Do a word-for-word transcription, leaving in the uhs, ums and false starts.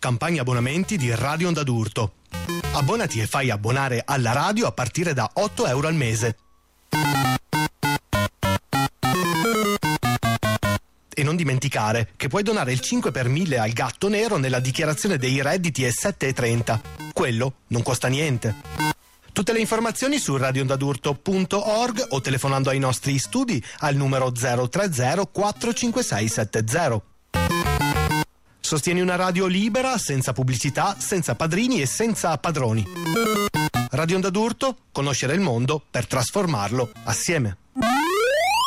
campagna abbonamenti di Radio Onda d'Urto. Abbonati e fai abbonare alla radio a partire da otto euro al mese. E non dimenticare che puoi donare il cinque per mille al Gatto Nero nella dichiarazione dei redditi è sette e trenta. Quello non costa niente. Tutte le informazioni su radio onda d'urto punto org o telefonando ai nostri studi al numero zero tre zero quattro cinque sei sette zero. Sostieni una radio libera, senza pubblicità, senza padrini e senza padroni. Radio Onda d'Urto, conoscere il mondo per trasformarlo assieme.